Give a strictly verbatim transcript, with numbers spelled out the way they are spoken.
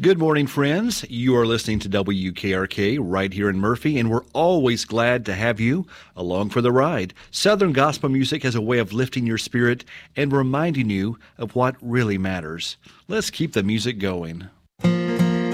Good morning, friends. You are listening to W K R K right here in Murphy, and we're always glad to have you along for the ride. Southern gospel music has a way of lifting your spirit and reminding you of what really matters. Let's keep the music going.